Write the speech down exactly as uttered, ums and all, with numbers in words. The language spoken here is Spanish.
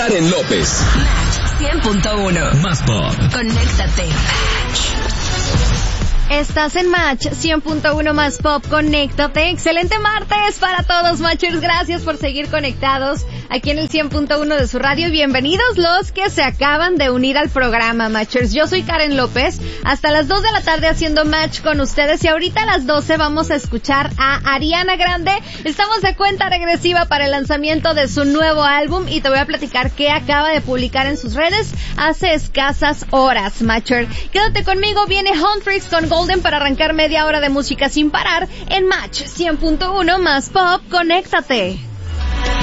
Karen López. Match cien punto uno. Más pop. Conéctate. Estás en Match cien punto uno más pop, conéctate. Excelente martes para todos, Matchers. Gracias por seguir conectados aquí en el cien punto uno de su radio. Bienvenidos los que se acaban de unir al programa, Matchers. Yo soy Karen López, hasta las dos de la tarde haciendo Match con ustedes, y ahorita a las doce vamos a escuchar a Ariana Grande. Estamos de cuenta regresiva para el lanzamiento de su nuevo álbum y te voy a platicar qué acaba de publicar en sus redes hace escasas horas, Matcher. Quédate conmigo, viene Huntrix con Golden para arrancar media hora de música sin parar en Match cien punto uno más pop, conéctate.